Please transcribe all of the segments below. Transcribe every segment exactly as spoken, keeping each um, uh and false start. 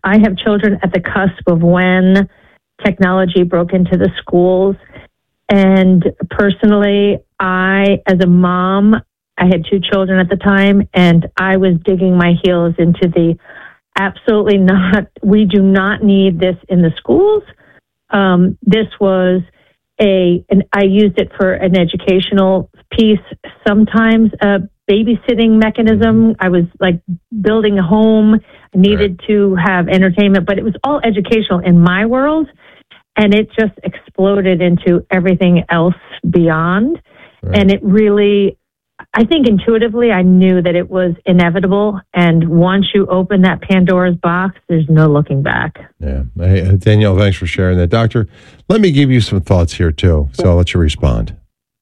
I have children at the cusp of when technology broke into the schools. And personally, I, as a mom, I had two children at the time, and I was digging my heels into the absolutely not, we do not need this in the schools. Um, this was a, and I used it for an educational piece, sometimes a babysitting mechanism. I was like building a home, I needed right. to have entertainment, but it was all educational in my world. And it just exploded into everything else beyond. Right. And it really, I think intuitively, I knew that it was inevitable. And once you open that Pandora's box, there's no looking back. Yeah. Hey, Danielle, thanks for sharing that. Doctor, let me give you some thoughts here, too. So I'll let you respond.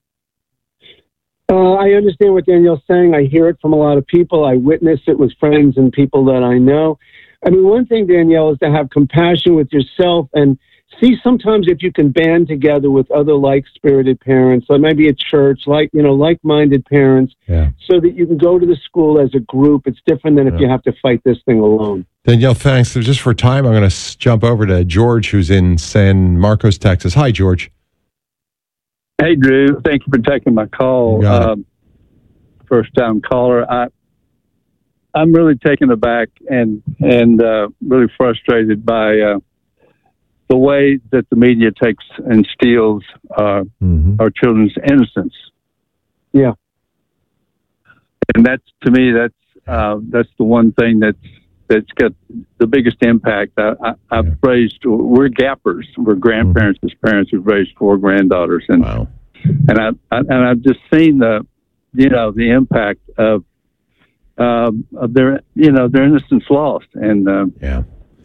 Uh, I understand what Danielle's saying. I hear it from a lot of people. I witness it with friends and people that I know. I mean, one thing, Danielle, is to have compassion with yourself and see sometimes if you can band together with other like-spirited parents, or maybe a church, like, you know, like-minded parents, yeah. so that you can go to the school as a group. It's different than if yeah. you have to fight this thing alone. Danielle, thanks. So just for time, I'm going to jump over to George, who's in San Marcos, Texas. Hi, George. Hey, Drew. Thank you for taking my call. Um, first-time caller. I, I'm really taken aback and, and uh, really frustrated by uh, the way that the media takes and steals uh, mm-hmm. our children's innocence. Yeah. And that's, to me, that's uh, that's the one thing that's that's got the biggest impact. I, I, I've yeah. raised, we're gappers. We're grandparents mm-hmm. as parents. We've raised four granddaughters. And, wow. and, I, I, and I've just seen the, you know, the impact of, um, of their, you know, their innocence lost. And, um, yeah.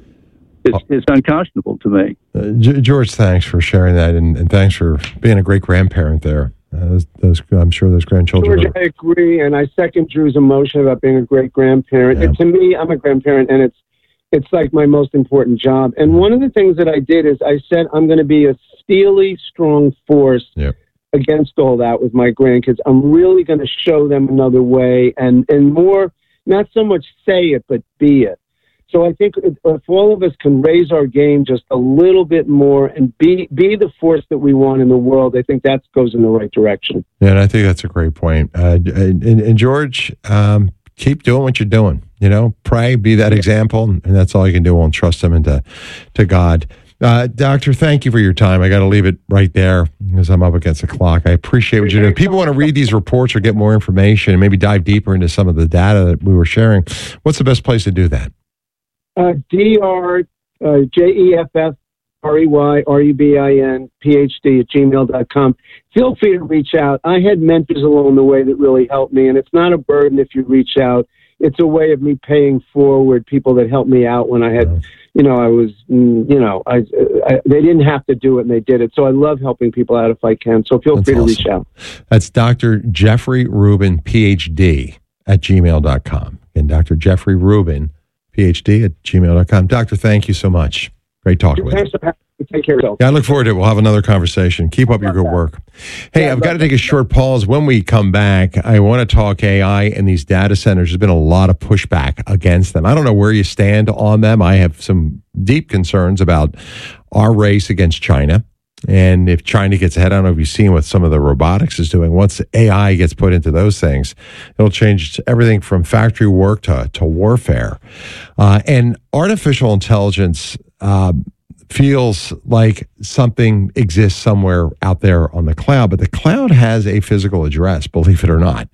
It's, it's unconscionable to me. Uh, G- George, thanks for sharing that, and, and thanks for being a great grandparent there. Uh, those, those, I'm sure those grandchildren. George, are... I agree, and I second Drew's emotion about being a great grandparent. Yeah. And to me, I'm a grandparent, and it's it's like my most important job. And one of the things that I did is I said I'm going to be a steely, strong force yeah. against all that with my grandkids. I'm really going to show them another way, and and more, not so much say it, but be it. So I think if, if all of us can raise our game just a little bit more and be be the force that we want in the world, I think that goes in the right direction. Yeah, and I think that's a great point. Uh, and, and George, um, keep doing what you're doing. You know, pray, be that example, and that's all you can do. And trust them into to God. Uh, Doctor, thank you for your time. I got to leave it right there because I'm up against the clock. I appreciate what you do. If people want to read these reports or get more information and maybe dive deeper into some of the data that we were sharing, what's the best place to do that? Uh, D R uh, J E F F R E Y R U B I N P H D at gmail dot com. Feel free to reach out. I had mentors along the way that really helped me, and it's not a burden if you reach out. It's a way of me paying forward people that helped me out when I had, you know, I was, you know, I, I they didn't have to do it, and they did it. So I love helping people out if I can. So feel That's free to awesome. reach out. That's Doctor Jeffrey Rubin, P H D at gmail dot com. And Doctor Jeffrey Rubin, P H D at gmail dot com. Doctor, thank you so much. Great talking with you. Take care of yourself. Yeah, I look forward to it. We'll have another conversation. Keep up your good work. Hey, I've got to take a short pause. When we come back, I want to talk A I and these data centers. There's been a lot of pushback against them. I don't know where you stand on them. I have some deep concerns about our race against China. And if China gets ahead, I don't know if you've seen what some of the robotics is doing. Once A I gets put into those things, it'll change everything from factory work to, to warfare. Uh, and artificial intelligence uh, feels like something exists somewhere out there on the cloud, but the cloud has a physical address, believe it or not.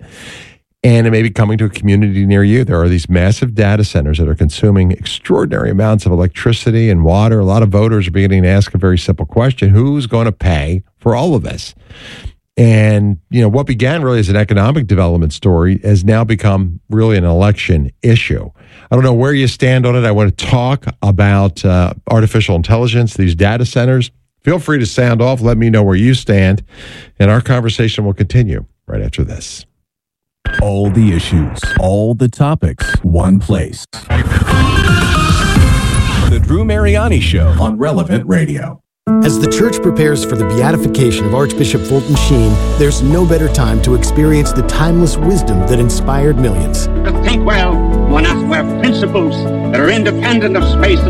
And it may be coming to a community near you. There are these massive data centers that are consuming extraordinary amounts of electricity and water. A lot of voters are beginning to ask a very simple question: who's going to pay for all of this? And, you know, what began really as an economic development story has now become really an election issue. I don't know where you stand on it. I want to talk about uh, artificial intelligence, these data centers. Feel free to sound off. Let me know where you stand. And our conversation will continue right after this. All the issues, all the topics, one place. The Drew Mariani Show on Relevant Radio. As the church prepares for the beatification of Archbishop Fulton Sheen, there's no better time to experience the timeless wisdom that inspired millions. To think well, one has to have principles that are independent of space.